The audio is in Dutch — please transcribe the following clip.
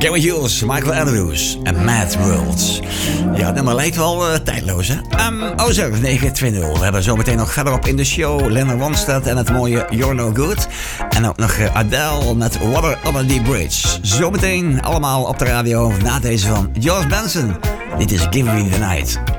Gary Jules, Michael Andrews en Mad Worlds. Ja, het nummer lijkt wel tijdloos, hè? 7920. We hebben zometeen nog verderop in de show Linda Ronstadt en het mooie You're No Good. En ook nog Adele met Water Under the Bridge. Zometeen allemaal op de radio na deze van George Benson. Dit is Give Me The Night.